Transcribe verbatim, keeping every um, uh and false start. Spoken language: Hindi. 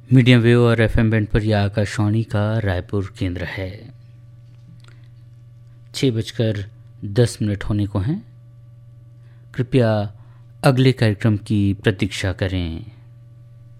मीडियम वेव और एफएम बैंड पर यह आकाशवाणी का रायपुर केंद्र है। छः बजकर दस मिनट होने को हैं। कृपया अगले कार्यक्रम की प्रतीक्षा करें।